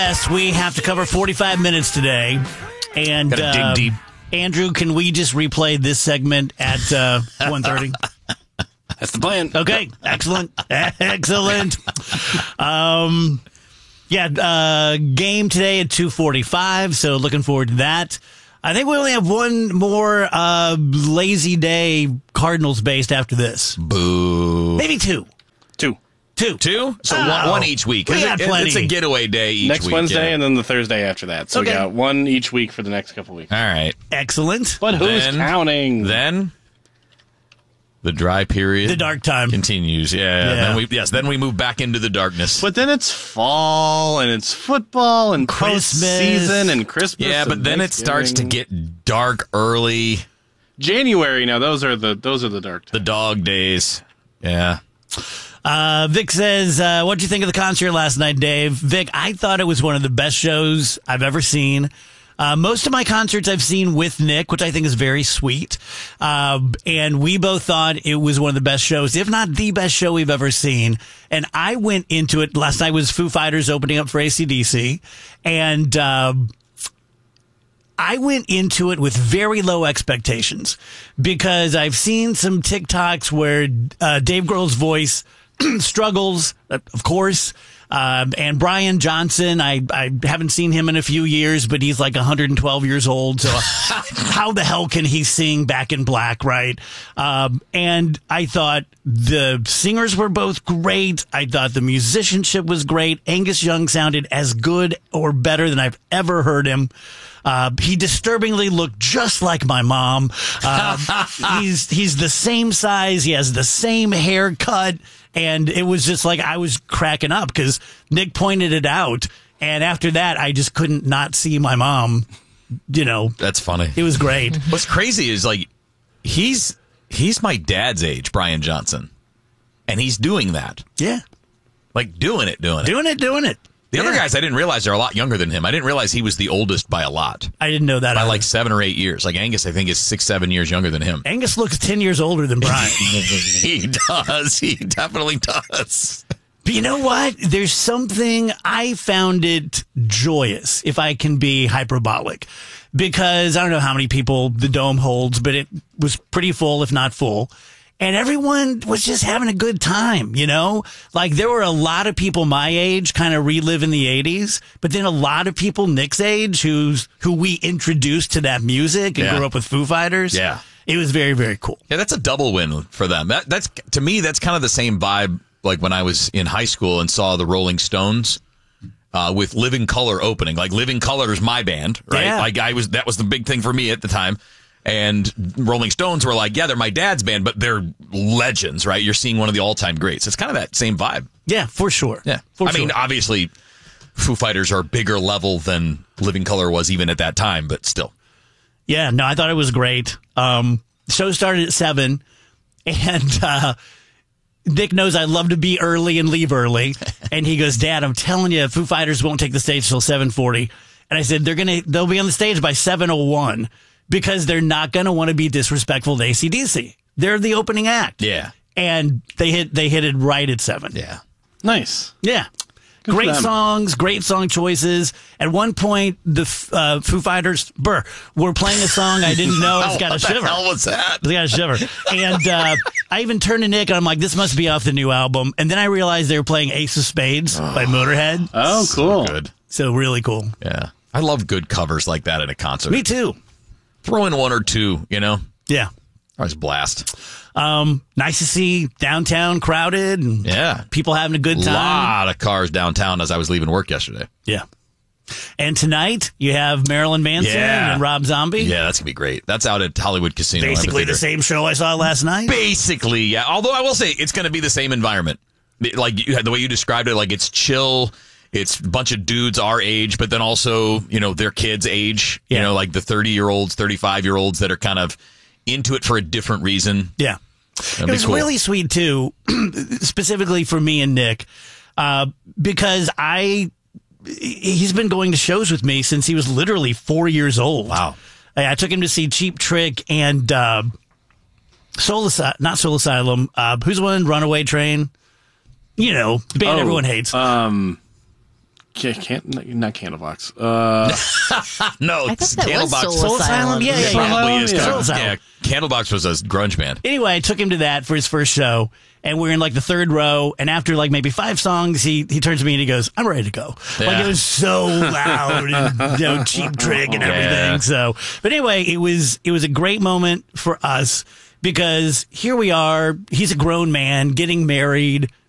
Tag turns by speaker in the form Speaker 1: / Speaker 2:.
Speaker 1: Yes, we have to cover 45 minutes today. And
Speaker 2: Gotta dig deep.
Speaker 1: Andrew, can we just replay this segment at 1:30?
Speaker 3: That's the plan.
Speaker 1: Okay, excellent. Excellent. Game today at 2:45, so looking forward to that. I think we only have one more lazy day Cardinals-based after this.
Speaker 2: Boo.
Speaker 1: Maybe two.
Speaker 2: Two? So one each week.
Speaker 1: We got plenty.
Speaker 2: It's a getaway day each
Speaker 3: Next
Speaker 2: week.
Speaker 3: Wednesday and then the Thursday after that. So
Speaker 1: Okay.
Speaker 3: we got one each week for the next couple weeks.
Speaker 2: All right.
Speaker 1: Excellent.
Speaker 3: But who's
Speaker 2: Then-
Speaker 3: counting?
Speaker 2: Then the dry period.
Speaker 1: The dark time.
Speaker 2: Continues. Yeah. Then we move back into the darkness.
Speaker 3: But then it's fall and it's football and
Speaker 1: Christmas.
Speaker 3: postseason and Christmas.
Speaker 2: Yeah, but
Speaker 3: and
Speaker 2: then it starts to
Speaker 3: Thanksgiving.
Speaker 2: get dark early.
Speaker 3: January now. Those are the dark times.
Speaker 2: The dog days. Yeah.
Speaker 1: Vic says, what'd you think of the concert last night, Dave? Vic, I thought it was one of the best shows I've ever seen. Most of my concerts I've seen with Nick, which I think is very sweet. And we both thought it was one of the best shows, if not the best show we've ever seen. And I went into it. Last night was Foo Fighters opening up for AC/DC. And, I went into it with very low expectations because I've seen some TikToks where Dave Grohl's voice struggles, of course. And Brian Johnson, I haven't seen him in a few years, but he's like 112 years old. So how the hell can he sing Back in Black, right? And I thought the singers were both great. I thought the musicianship was great. Angus Young sounded as good or better than I've ever heard him. He disturbingly looked just like my mom. He's the same size. He has the same haircut. And it was just like I was cracking up because Nick pointed it out. And after that, I just couldn't not see my mom. You know,
Speaker 2: That's funny.
Speaker 1: it was great.
Speaker 2: What's crazy is like he's my dad's age, Brian Johnson. And he's doing that.
Speaker 1: Yeah.
Speaker 2: Like doing it.
Speaker 1: Doing it.
Speaker 2: The other
Speaker 1: Yeah.
Speaker 2: guys I didn't realize are a lot younger than him. I didn't realize he was the oldest by a lot.
Speaker 1: I didn't know that.
Speaker 2: By
Speaker 1: either.
Speaker 2: like 7 or 8 years. Like Angus, I think, is 6, 7 years younger than him.
Speaker 1: Angus looks 10 years older than Brian.
Speaker 2: He does. He definitely does.
Speaker 1: But you know what? There's something, I found it joyous, if I can be hyperbolic, because I don't know how many people the Dome holds, but it was pretty full, if not full. And everyone was just having a good time, you know? Like, there were a lot of people my age kind of reliving the 80s, but then a lot of people Nick's age who we introduced to that music and
Speaker 2: Yeah.
Speaker 1: grew up with Foo Fighters.
Speaker 2: Yeah.
Speaker 1: It was very, very cool.
Speaker 2: Yeah, that's a double win for them. That's to me, that's kind of the same vibe like when I was in high school and saw the Rolling Stones with Living Colour opening. Like Living Colour is my band, right?
Speaker 1: Yeah.
Speaker 2: Like that was the big thing for me at the time. And Rolling Stones were like, yeah, they're my dad's band, but they're legends, right? You're seeing one of the all-time greats. It's kind of that same vibe.
Speaker 1: Yeah, for sure.
Speaker 2: Yeah.
Speaker 1: For
Speaker 2: I mean,
Speaker 1: sure.
Speaker 2: obviously, Foo Fighters are a bigger level than Living Colour was even at that time, but still.
Speaker 1: Yeah, no, I thought it was great. The show started at 7, and Nick knows I love to be early and leave early. And he goes, Dad, I'm telling you, Foo Fighters won't take the stage till 7:40. And I said, they'll be on the stage by 7:01 because they're not going to want to be disrespectful to AC/DC. They're the opening act.
Speaker 2: Yeah.
Speaker 1: And they hit it right at 7.
Speaker 2: Yeah.
Speaker 3: Nice.
Speaker 1: Yeah.
Speaker 3: Good for
Speaker 1: Great
Speaker 3: them.
Speaker 1: songs, great song choices. At one point, the Foo Fighters were playing a song I didn't know. It's got a shiver.
Speaker 2: What the hell was that?
Speaker 1: It's got a shiver. And I even turned to Nick and I'm like, this must be off the new album. And then I realized they were playing Ace of Spades by Motorhead.
Speaker 3: Oh, cool.
Speaker 2: Good.
Speaker 1: So really cool.
Speaker 2: Yeah. I love good covers like that at a concert.
Speaker 1: Me too.
Speaker 2: Throw in one or two, you know?
Speaker 1: Yeah.
Speaker 2: Always blast.
Speaker 1: Nice to see downtown crowded and
Speaker 2: Yeah.
Speaker 1: people having a good
Speaker 2: A
Speaker 1: time.
Speaker 2: lot of cars downtown as I was leaving work yesterday.
Speaker 1: Yeah. And tonight you have Marilyn Manson
Speaker 2: Yeah.
Speaker 1: and Rob Zombie.
Speaker 2: Yeah, that's going to be great. That's out at Hollywood Casino.
Speaker 1: Basically the
Speaker 2: Amphitheater.
Speaker 1: same show I saw last night.
Speaker 2: Basically, yeah. Although I will say it's going to be the same environment. Like the way you described it, like it's chill. It's a bunch of dudes our age, but then also, you know, their kids' age,
Speaker 1: Yeah.
Speaker 2: you know, like the 30-year-olds, 35-year-olds that are kind of into it for a different reason.
Speaker 1: Yeah.
Speaker 2: That'd
Speaker 1: It
Speaker 2: be
Speaker 1: was
Speaker 2: cool.
Speaker 1: really sweet, too, specifically for me and Nick, because he's been going to shows with me since he was literally 4 years old.
Speaker 2: Wow.
Speaker 1: I took him to see Cheap Trick and not Soul Asylum. Who's the one? Runaway Train. You know, the band everyone hates.
Speaker 3: Not Candlebox.
Speaker 2: No,
Speaker 4: I thought that was
Speaker 2: Candlebox.
Speaker 4: Soul Asylum.
Speaker 1: Yeah,
Speaker 2: It probably is.
Speaker 3: Yeah.
Speaker 1: Soul Asylum.
Speaker 2: Yeah, Candlebox was a grunge band.
Speaker 1: Anyway, I took him to that for his first show, and we're in like the third row. And after like maybe 5 songs, he turns to me and he goes, "I'm ready to go." Like
Speaker 2: Yeah.
Speaker 1: it was so loud and Cheap Trick and everything.
Speaker 2: Yeah.
Speaker 1: So, but anyway, it was a great moment for us because here we are. He's a grown man getting married.